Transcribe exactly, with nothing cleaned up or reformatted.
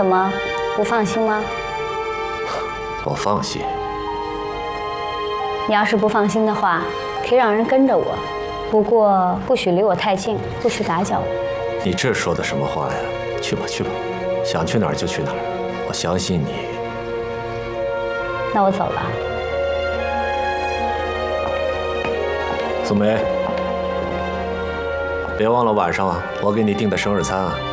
怎么，不放心吗？ 我放心。 你要是不放心的话，可以让人跟着我，不过不许离我太近，不许打搅我。 你这说的什么话呀？去吧去吧，想去哪儿就去哪儿，我相信你。 那我走了。 素梅，别忘了晚上啊，我给你订的生日餐啊。